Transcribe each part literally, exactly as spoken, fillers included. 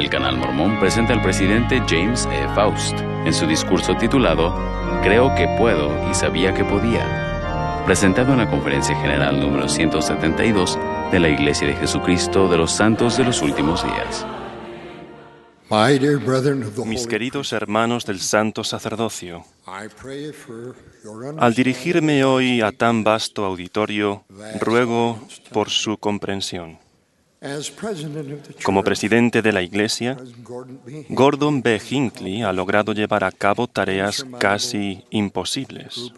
El Canal Mormón presenta al presidente James E. Faust en su discurso titulado Creo que puedo y sabía que podía, presentado en la Conferencia General número ciento setenta y dos de la Iglesia de Jesucristo de los Santos de los Últimos Días. Mis queridos hermanos del Santo Sacerdocio, al dirigirme hoy a tan vasto auditorio, ruego por su comprensión. Como presidente de la Iglesia, Gordon B. Hinckley ha logrado llevar a cabo tareas casi imposibles.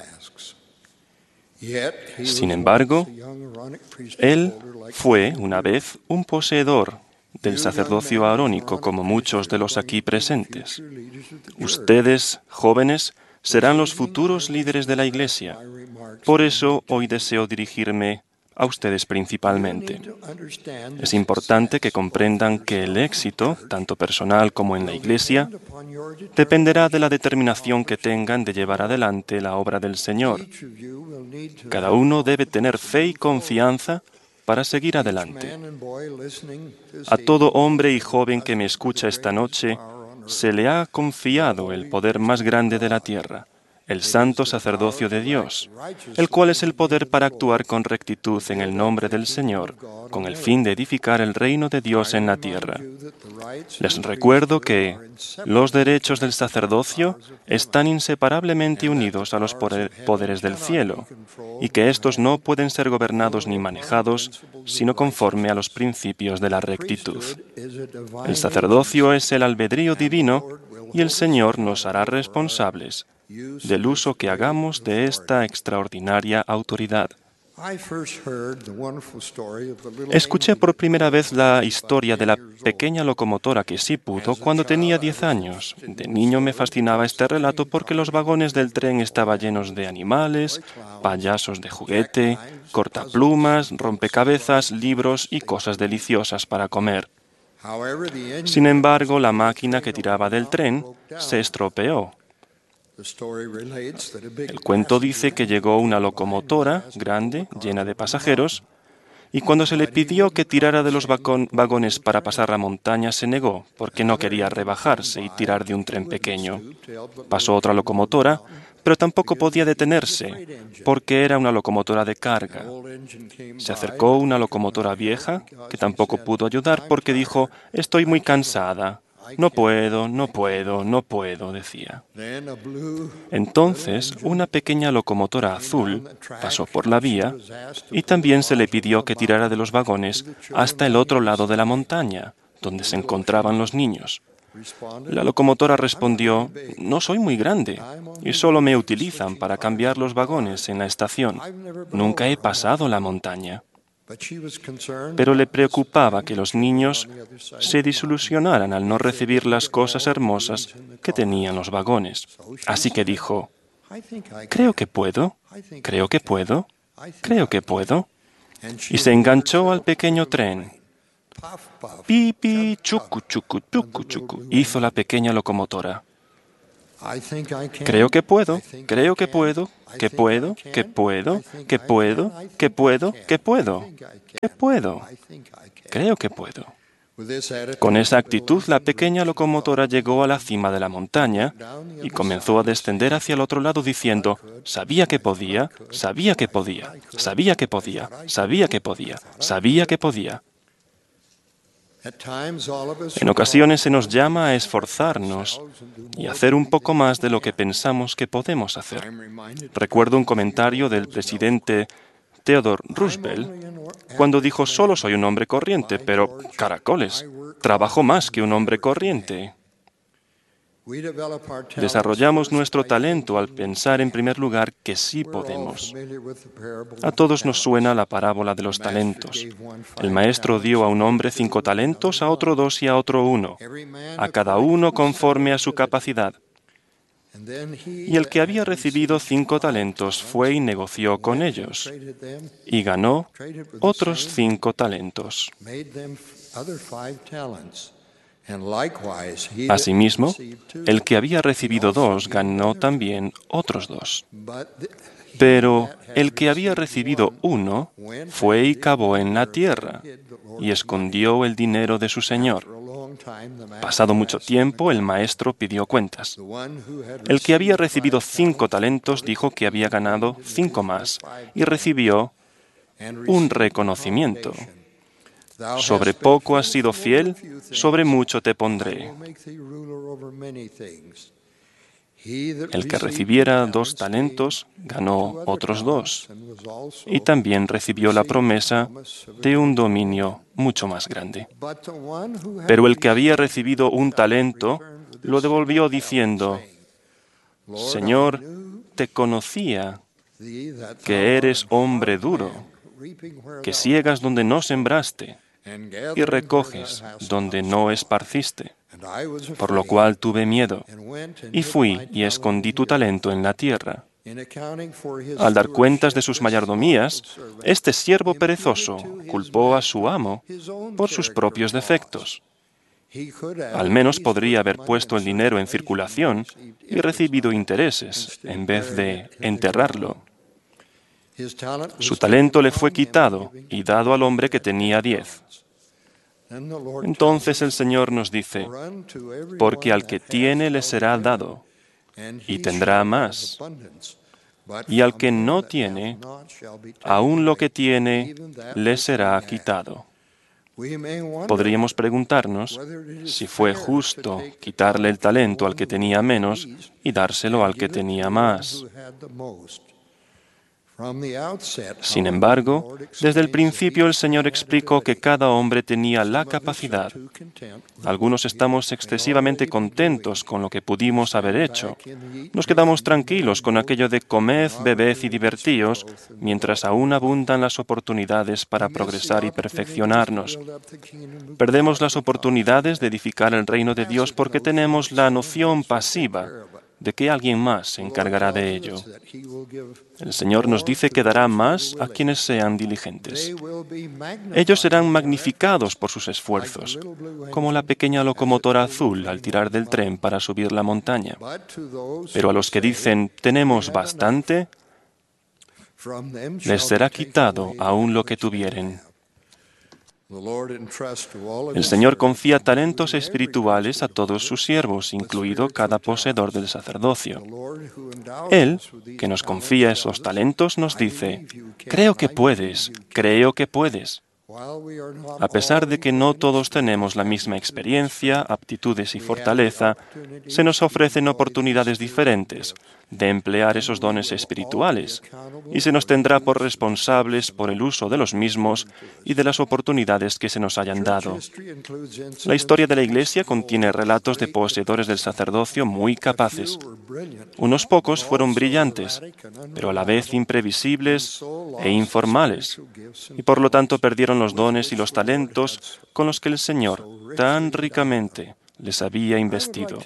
Sin embargo, él fue una vez un poseedor del sacerdocio arónico, como muchos de los aquí presentes. Ustedes, jóvenes, serán los futuros líderes de la Iglesia. Por eso hoy deseo dirigirme a ustedes principalmente. Es importante que comprendan que el éxito, tanto personal como en la Iglesia, dependerá de la determinación que tengan de llevar adelante la obra del Señor. Cada uno debe tener fe y confianza para seguir adelante. A todo hombre y joven que me escucha esta noche, se le ha confiado el poder más grande de la tierra, el santo sacerdocio de Dios, el cual es el poder para actuar con rectitud en el nombre del Señor, con el fin de edificar el reino de Dios en la tierra. Les recuerdo que los derechos del sacerdocio están inseparablemente unidos a los poderes del cielo, y que estos no pueden ser gobernados ni manejados, sino conforme a los principios de la rectitud. El sacerdocio es el albedrío divino, y el Señor nos hará responsables del uso que hagamos de esta extraordinaria autoridad. Escuché por primera vez la historia de la pequeña locomotora que sí pudo cuando tenía diez años. De niño me fascinaba este relato porque los vagones del tren estaban llenos de animales, payasos de juguete, cortaplumas, rompecabezas, libros y cosas deliciosas para comer. Sin embargo, la máquina que tiraba del tren se estropeó. El cuento dice que llegó una locomotora grande, llena de pasajeros, y cuando se le pidió que tirara de los vagones para pasar la montaña, se negó, porque no quería rebajarse y tirar de un tren pequeño. Pasó otra locomotora, pero tampoco podía detenerse, porque era una locomotora de carga. Se acercó una locomotora vieja, que tampoco pudo ayudar, porque dijo, «Estoy muy cansada». «No puedo, no puedo, no puedo», decía. Entonces, una pequeña locomotora azul pasó por la vía y también se le pidió que tirara de los vagones hasta el otro lado de la montaña, donde se encontraban los niños. La locomotora respondió, «No soy muy grande y solo me utilizan para cambiar los vagones en la estación. Nunca he pasado la montaña». Pero le preocupaba que los niños se desilusionaran al no recibir las cosas hermosas que tenían los vagones. Así que dijo, «Creo que puedo, creo que puedo, creo que puedo». Y se enganchó al pequeño tren. «Pipi, chucu, chucu, chucu, chucu», hizo la pequeña locomotora. «Creo que puedo, creo que puedo, que puedo, que puedo, que puedo, que puedo, que puedo, que puedo, creo que puedo». Con esa actitud, la pequeña locomotora llegó a la cima de la montaña y comenzó a descender hacia el otro lado diciendo, «Sabía que podía, sabía que podía, sabía que podía, sabía que podía, sabía que podía». En ocasiones se nos llama a esforzarnos y hacer un poco más de lo que pensamos que podemos hacer. Recuerdo un comentario del presidente Theodore Roosevelt cuando dijo, «Solo soy un hombre corriente, pero, caracoles, trabajo más que un hombre corriente». Desarrollamos nuestro talento al pensar en primer lugar que sí podemos. A todos nos suena la parábola de los talentos. El maestro dio a un hombre cinco talentos, a otro dos y a otro uno, a cada uno conforme a su capacidad. Y el que había recibido cinco talentos fue y negoció con ellos, y ganó otros cinco talentos. Asimismo, el que había recibido dos ganó también otros dos. Pero el que había recibido uno fue y cavó en la tierra y escondió el dinero de su señor. Pasado mucho tiempo, el maestro pidió cuentas. El que había recibido cinco talentos dijo que había ganado cinco más y recibió un reconocimiento. Sobre poco has sido fiel, sobre mucho te pondré. El que recibiera dos talentos ganó otros dos y también recibió la promesa de un dominio mucho más grande. Pero el que había recibido un talento lo devolvió diciendo: Señor, te conocía que eres hombre duro, que siegas donde no sembraste y recoges donde no esparciste. Por lo cual tuve miedo, y fui y escondí tu talento en la tierra. Al dar cuentas de sus mayordomías, este siervo perezoso culpó a su amo por sus propios defectos. Al menos podría haber puesto el dinero en circulación y recibido intereses, en vez de enterrarlo. Su talento le fue quitado y dado al hombre que tenía diez. Entonces el Señor nos dice: porque al que tiene le será dado, y tendrá más. Y al que no tiene, aún lo que tiene le será quitado. Podríamos preguntarnos si fue justo quitarle el talento al que tenía menos y dárselo al que tenía más. Sin embargo, desde el principio el Señor explicó que cada hombre tenía la capacidad. Algunos estamos excesivamente contentos con lo que pudimos haber hecho. Nos quedamos tranquilos con aquello de comed, bebed y divertíos, mientras aún abundan las oportunidades para progresar y perfeccionarnos. Perdemos las oportunidades de edificar el reino de Dios porque tenemos la noción pasiva de que alguien más se encargará de ello. El Señor nos dice que dará más a quienes sean diligentes. Ellos serán magnificados por sus esfuerzos, como la pequeña locomotora azul al tirar del tren para subir la montaña. Pero a los que dicen, tenemos bastante, les será quitado aún lo que tuvieren. El Señor confía talentos espirituales a todos sus siervos, incluido cada poseedor del sacerdocio. Él, que nos confía esos talentos, nos dice: creo que puedes, creo que puedes. A pesar de que no todos tenemos la misma experiencia, aptitudes y fortaleza, se nos ofrecen oportunidades diferentes de emplear esos dones espirituales y se nos tendrá por responsables por el uso de los mismos y de las oportunidades que se nos hayan dado. La historia de la Iglesia contiene relatos de poseedores del sacerdocio muy capaces. Unos pocos fueron brillantes, pero a la vez imprevisibles e informales, y por lo tanto perdieron los dones y los talentos con los que el Señor tan ricamente les había investido.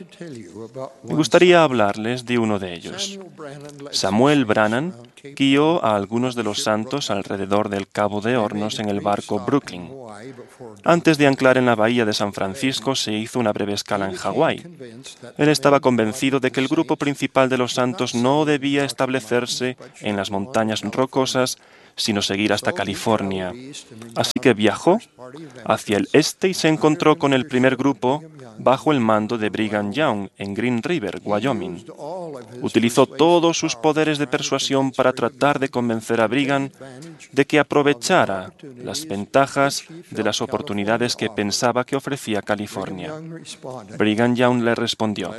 Me gustaría hablarles de uno de ellos. Samuel Branham guió a algunos de los santos alrededor del Cabo de Hornos en el barco Brooklyn. Antes de anclar en la bahía de San Francisco, se hizo una breve escala en Hawái. Él estaba convencido de que el grupo principal de los santos no debía establecerse en las montañas rocosas, sino seguir hasta California. Así que viajó hacia el este y se encontró con el primer grupo bajo el mando de Brigham Young en Green River, Wyoming. Utilizó todos sus poderes de persuasión para tratar de convencer a Brigham de que aprovechara las ventajas de las oportunidades que pensaba que ofrecía California. Brigham Young le respondió: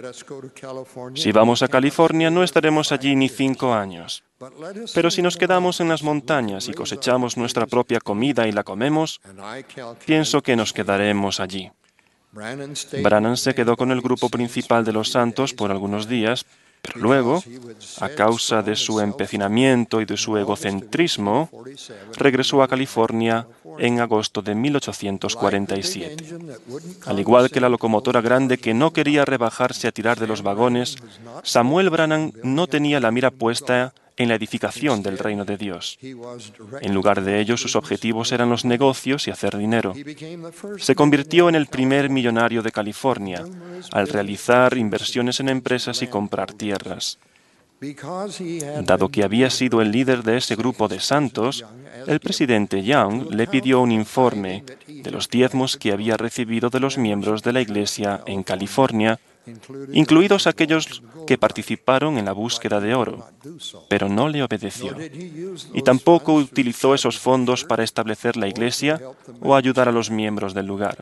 si vamos a California no estaremos allí ni cinco años. Pero si nos quedamos en las montañas y cosechamos nuestra propia comida y la comemos, pienso que nos quedaremos allí. Branham se quedó con el grupo principal de los santos por algunos días, pero luego, a causa de su empecinamiento y de su egocentrismo, regresó a California en agosto de mil ochocientos cuarenta y siete. Al igual que la locomotora grande que no quería rebajarse a tirar de los vagones, Samuel Branham no tenía la mira puesta en la edificación del reino de Dios. En lugar de ello, sus objetivos eran los negocios y hacer dinero. Se convirtió en el primer millonario de California al realizar inversiones en empresas y comprar tierras. Dado que había sido el líder de ese grupo de santos, el presidente Young le pidió un informe de los diezmos que había recibido de los miembros de la Iglesia en California, incluidos aquellos que participaron en la búsqueda de oro, pero no le obedeció. Y tampoco utilizó esos fondos para establecer la iglesia o ayudar a los miembros del lugar.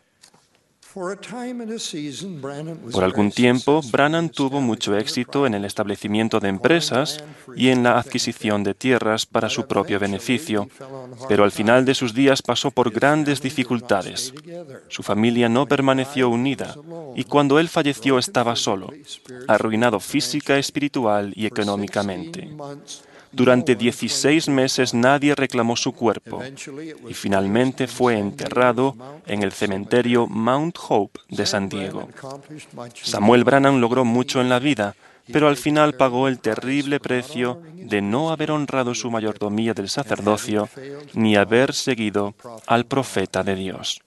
Por algún tiempo, Branham tuvo mucho éxito en el establecimiento de empresas y en la adquisición de tierras para su propio beneficio, pero al final de sus días pasó por grandes dificultades. Su familia no permaneció unida y cuando él falleció estaba solo, arruinado física, espiritual y económicamente. Durante dieciséis meses nadie reclamó su cuerpo y finalmente fue enterrado en el cementerio Mount Hope de San Diego. Samuel Branham logró mucho en la vida, pero al final pagó el terrible precio de no haber honrado su mayordomía del sacerdocio ni haber seguido al profeta de Dios.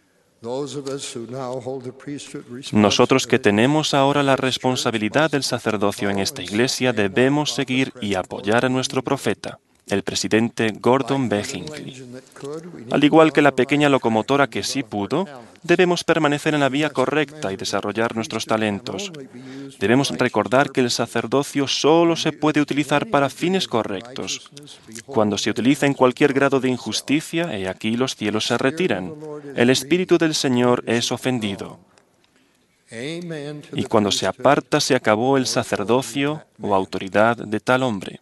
Nosotros que tenemos ahora la responsabilidad del sacerdocio en esta iglesia debemos seguir y apoyar a nuestro profeta, el presidente Gordon B. Hinckley. Al igual que la pequeña locomotora que sí pudo, debemos permanecer en la vía correcta y desarrollar nuestros talentos. Debemos recordar que el sacerdocio solo se puede utilizar para fines correctos. Cuando se utiliza en cualquier grado de injusticia, he aquí los cielos se retiran. El Espíritu del Señor es ofendido. Y cuando se aparta, se acabó el sacerdocio o autoridad de tal hombre.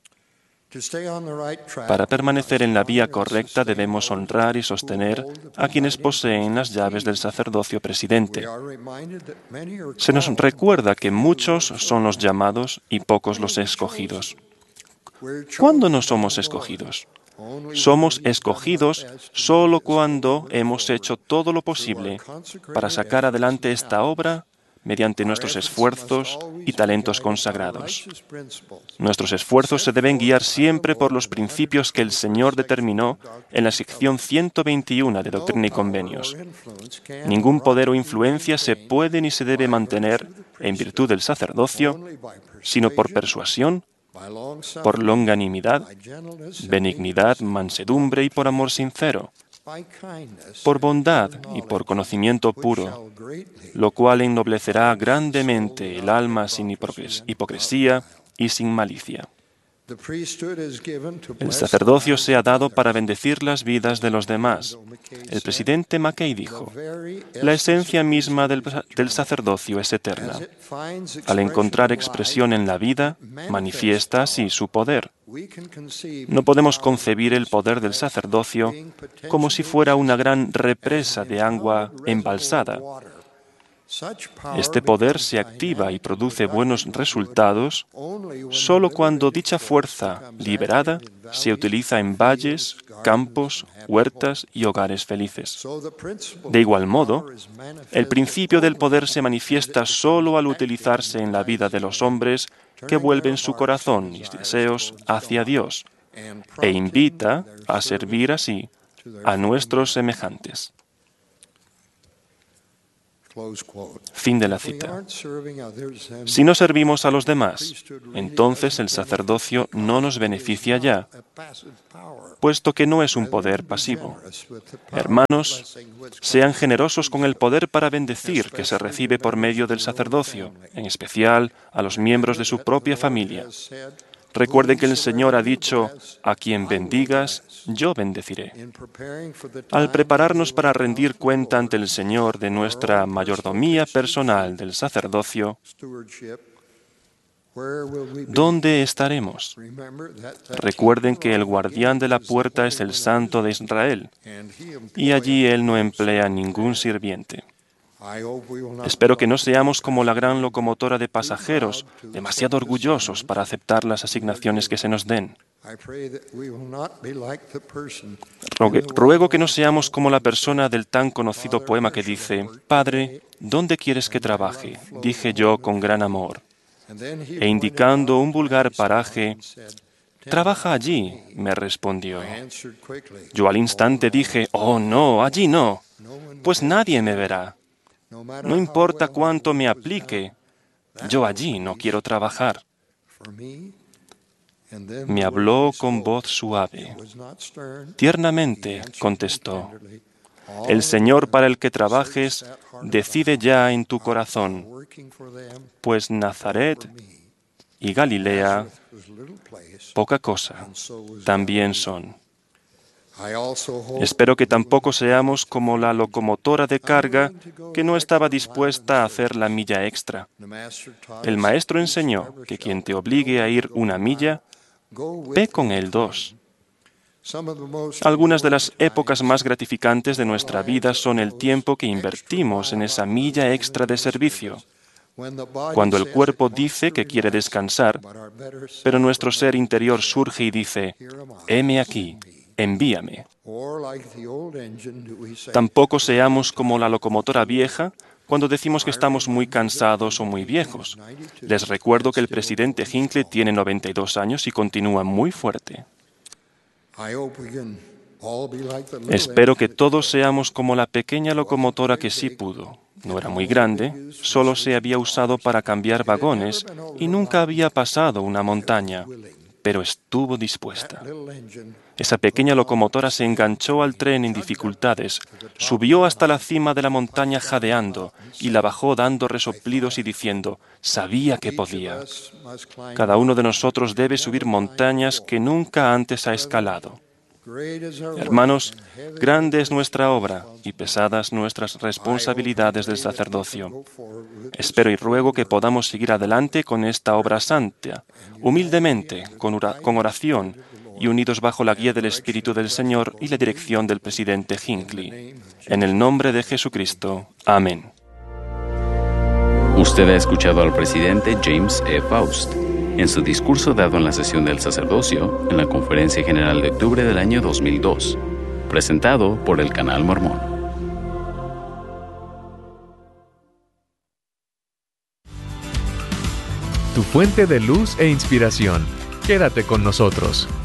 Para permanecer en la vía correcta debemos honrar y sostener a quienes poseen las llaves del sacerdocio presidente. Se nos recuerda que muchos son los llamados y pocos los escogidos. ¿Cuándo no somos escogidos? Somos escogidos solo cuando hemos hecho todo lo posible para sacar adelante esta obra mediante nuestros esfuerzos y talentos consagrados. Nuestros esfuerzos se deben guiar siempre por los principios que el Señor determinó en la sección ciento veintiuno de Doctrina y Convenios. Ningún poder o influencia se puede ni se debe mantener en virtud del sacerdocio, sino por persuasión, por longanimidad, benignidad, mansedumbre y por amor sincero, por bondad y por conocimiento puro, lo cual ennoblecerá grandemente el alma sin hipocresía y sin malicia. El sacerdocio se ha dado para bendecir las vidas de los demás. El presidente Mackay dijo, la esencia misma del, del sacerdocio es eterna. Al encontrar expresión en la vida, manifiesta así su poder. No podemos concebir el poder del sacerdocio como si fuera una gran represa de agua embalsada. Este poder se activa y produce buenos resultados solo cuando dicha fuerza liberada se utiliza en valles, campos, huertas y hogares felices. De igual modo, el principio del poder se manifiesta solo al utilizarse en la vida de los hombres que vuelven su corazón y deseos hacia Dios e invita a servir así a nuestros semejantes. Fin de la cita. Si no servimos a los demás, entonces el sacerdocio no nos beneficia ya, puesto que no es un poder pasivo. Hermanos, sean generosos con el poder para bendecir que se recibe por medio del sacerdocio, en especial a los miembros de su propia familia. Recuerden que el Señor ha dicho, a quien bendigas, yo bendeciré. Al prepararnos para rendir cuenta ante el Señor de nuestra mayordomía personal del sacerdocio, ¿dónde estaremos? Recuerden que el guardián de la puerta es el Santo de Israel, y allí Él no emplea ningún sirviente. Espero que no seamos como la gran locomotora de pasajeros, demasiado orgullosos para aceptar las asignaciones que se nos den. Rogue, ruego que no seamos como la persona del tan conocido poema que dice, «Padre, ¿dónde quieres que trabaje?», dije yo con gran amor. E indicando un vulgar paraje, «Trabaja allí», me respondió. Yo al instante dije, «Oh, no, allí no, pues nadie me verá. No importa cuánto me aplique, yo allí no quiero trabajar». me habló con voz suave. Tiernamente contestó: el Señor para el que trabajes decide ya en tu corazón, pues Nazaret y Galilea poca cosa también son. Espero que tampoco seamos como la locomotora de carga que no estaba dispuesta a hacer la milla extra. El maestro enseñó que quien te obligue a ir una milla, ve con él dos. Algunas de las épocas más gratificantes de nuestra vida son el tiempo que invertimos en esa milla extra de servicio, cuando el cuerpo dice que quiere descansar, pero nuestro ser interior surge y dice: heme aquí, envíame. Tampoco seamos como la locomotora vieja cuando decimos que estamos muy cansados o muy viejos. Les recuerdo que el presidente Hinckley tiene noventa y dos años y continúa muy fuerte. Espero que todos seamos como la pequeña locomotora que sí pudo. No era muy grande, solo se había usado para cambiar vagones y nunca había pasado una montaña, pero estuvo dispuesta. Esa pequeña locomotora se enganchó al tren en dificultades, subió hasta la cima de la montaña jadeando y la bajó dando resoplidos y diciendo: sabía que podía. Cada uno de nosotros debe subir montañas que nunca antes ha escalado. Hermanos, grande es nuestra obra y pesadas nuestras responsabilidades del sacerdocio. Espero y ruego que podamos seguir adelante con esta obra santa, humildemente, con oración y unidos bajo la guía del Espíritu del Señor y la dirección del presidente Hinckley. En el nombre de Jesucristo. Amén. Usted ha escuchado al presidente James E. Faust en su discurso dado en la sesión del sacerdocio en la Conferencia General de octubre del año dos mil dos, presentado por el Canal Mormón. Tu fuente de luz e inspiración. Quédate con nosotros.